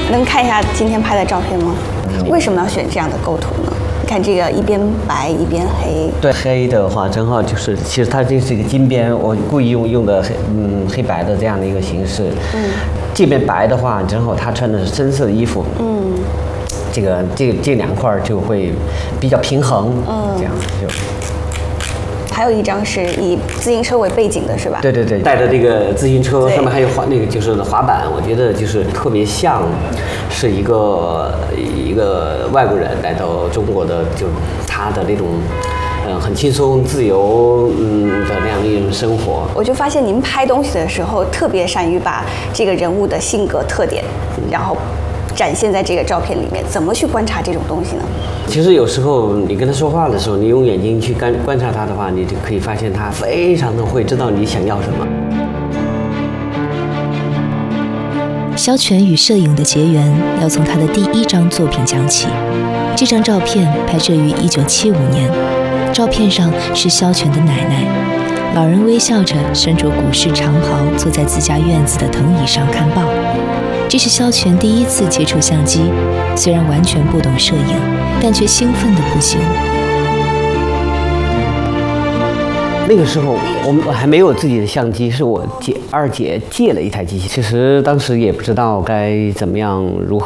能看一下今天拍的照片吗？为什么要选这样的构图呢？你看这个一边白一边黑。 对，黑的话正好就是，其实它这是一个金边，我故意用的黑白的这样的一个形式。这边白的话，正好他穿的是深色的衣服。这两块就会比较平衡。这样就。 还有一张是以自行车为背景的，是吧？ 对，带着这个自行车，上面还有就是滑板，我觉得就是特别像是一个外国人来到中国的，就他的那种很轻松自由的那样的一种生活。 我就发现您拍东西的时候特别善于把这个人物的性格特点，然后展现在这个照片里面。怎么去观察这种东西呢？ 其实有时候你跟他说话的时候，你用眼睛去观察他的话，你就可以发现他非常的会知道你想要什么。 萧全与摄影的结缘要从他的第一张作品讲起。这张照片拍摄于1975年，照片上是萧全的奶奶，老人微笑着，身着古式长袍，坐在自家院子的藤椅上看报。这是萧全第一次接触相机，虽然完全不懂摄影，但却兴奋得不行。 那个时候我还没有自己的相机，是我二姐借了一台机器。其实当时也不知道该怎么样如何